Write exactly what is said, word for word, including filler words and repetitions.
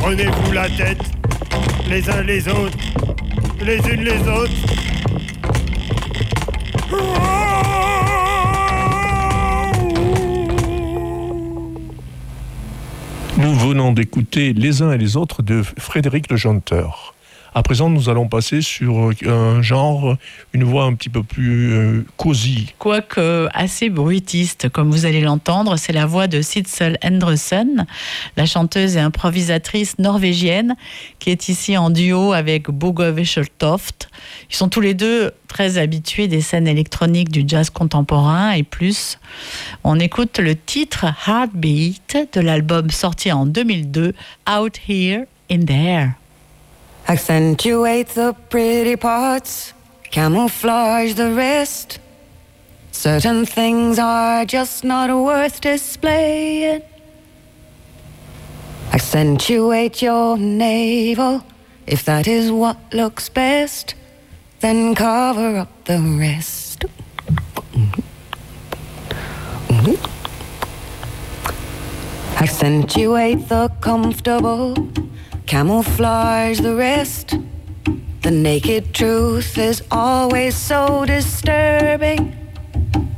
prenez-vous la tête, les uns les autres, les unes les autres. Nous venons d'écouter Les uns et les autres de Frédéric Lejonteur. À présent, nous allons passer sur un genre, une voix un petit peu plus euh, cosy. Quoique assez bruitiste, comme vous allez l'entendre, c'est la voix de Sissel Andersen, la chanteuse et improvisatrice norvégienne, qui est ici en duo avec Boge Wesseltoft. Ils sont tous les deux très habitués des scènes électroniques du jazz contemporain et plus. On écoute le titre Heartbeat de l'album sorti en deux mille deux, Out Here in the Air. Accentuate the pretty parts, camouflage the rest. Certain things are just not worth displaying. Accentuate your navel, if that is what looks best, then cover up the rest. Accentuate the comfortable, camouflage the rest. The naked truth is always so disturbing.